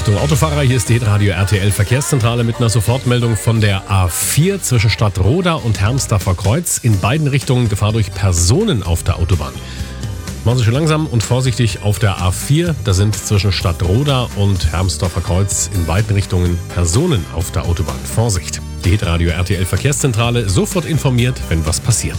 Achtung Autofahrer, hier ist die Hitradio RTL Verkehrszentrale mit einer Sofortmeldung von der A4 zwischen Stadtroda und Hermsdorfer Kreuz. In beiden Richtungen Gefahr durch Personen auf der Autobahn. Machen Sie schön langsam und vorsichtig auf der A4. Da sind zwischen Stadtroda und Hermsdorfer Kreuz in beiden Richtungen Personen auf der Autobahn. Vorsicht! Die Hitradio RTL Verkehrszentrale sofort informiert, wenn was passiert.